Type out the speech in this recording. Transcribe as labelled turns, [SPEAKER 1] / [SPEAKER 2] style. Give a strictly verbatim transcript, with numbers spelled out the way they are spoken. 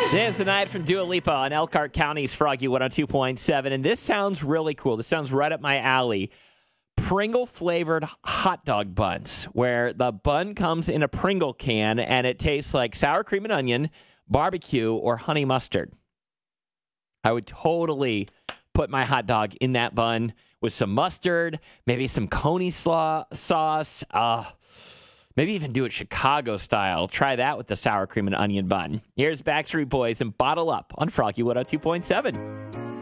[SPEAKER 1] Dance the Night from Dua Lipa on Elkhart County's Froggy one oh two point seven. And this sounds really cool. This sounds right up my alley. Pringle-flavored hot dog buns, where the bun comes in a Pringle can and it tastes like sour cream and onion, barbecue, or honey mustard. I would totally put my hot dog in that bun with some mustard, maybe some coney slaw sauce, uh, maybe even do it Chicago style. Try that with the sour cream and onion bun. Here's Backstreet Boys and Bottle Up on Froggy one oh two point seven.